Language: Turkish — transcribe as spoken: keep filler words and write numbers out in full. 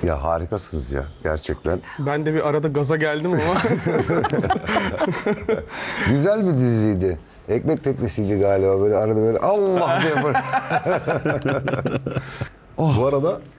Ya harikasınız ya gerçekten. Ben de bir arada gaza geldim ama. Güzel bir diziydi. Ekmek teknesiydi galiba, böyle arada böyle Allah diye böyle. Bu arada